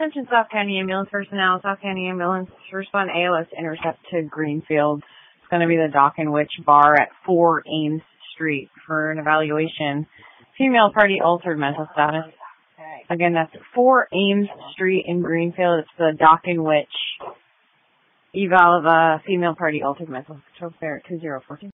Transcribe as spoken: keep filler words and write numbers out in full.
Attention South County Ambulance personnel. South County Ambulance respond A L S intercept to Greenfield. It's going to be the Dock and Witch Bar at four Ames Street for an evaluation. Female party altered mental status. Again, that's four Ames Street in Greenfield. It's the Dock and Witch eval of a female party altered mental. Control fair two zero four two.